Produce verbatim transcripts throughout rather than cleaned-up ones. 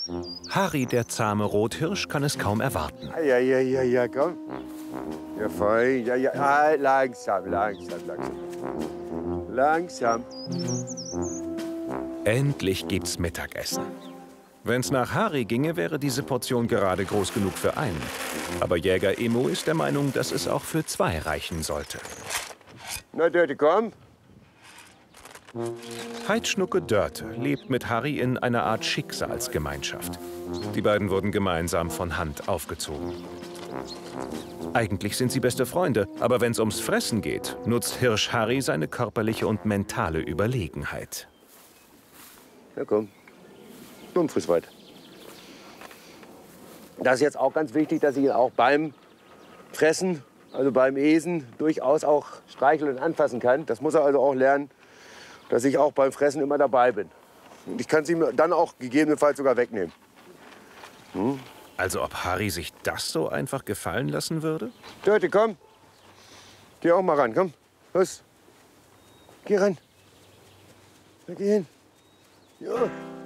Harry, der zahme Rothirsch, kann es kaum erwarten. Ja, ja, ja, ja, komm. Ja, fein. Ja, ja. Ah, langsam, langsam, langsam. Langsam. Endlich gibt's Mittagessen. Wenn's nach Harry ginge, wäre diese Portion gerade groß genug für einen. Aber Jäger Emo ist der Meinung, dass es auch für zwei reichen sollte. Na, Dörte, komm. Heidschnucke Dörte lebt mit Harry in einer Art Schicksalsgemeinschaft. Die beiden wurden gemeinsam von Hand aufgezogen. Eigentlich sind sie beste Freunde, aber wenn es ums Fressen geht, nutzt Hirsch Harry seine körperliche und mentale Überlegenheit. Na komm, dumm friss weiter. Das ist jetzt auch ganz wichtig, dass ich ihn auch beim Fressen, also beim Esen, durchaus auch streicheln und anfassen kann. Das muss er also auch lernen, dass ich auch beim Fressen immer dabei bin. Und ich kann es ihm dann auch gegebenenfalls sogar wegnehmen. Hm? Also ob Harry sich das so einfach gefallen lassen würde? Dörte, komm. Geh auch mal ran, komm. Los. Geh ran. Na, geh hin. Ja.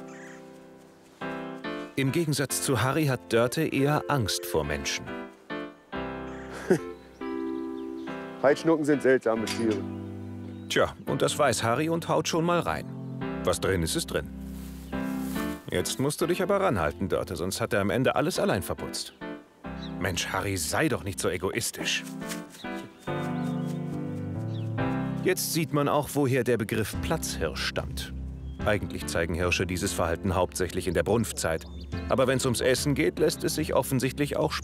Im Gegensatz zu Harry hat Dörte eher Angst vor Menschen. Heidschnucken sind seltsame Tiere. Tja, und das weiß Harry und haut schon mal rein. Was drin ist, ist drin. Jetzt musst du dich aber ranhalten, Dörte, sonst hat er am Ende alles allein verputzt. Mensch, Harry, sei doch nicht so egoistisch. Jetzt sieht man auch, woher der Begriff Platzhirsch stammt. Eigentlich zeigen Hirsche dieses Verhalten hauptsächlich in der Brunftzeit. Aber wenn es ums Essen geht, lässt es sich offensichtlich auch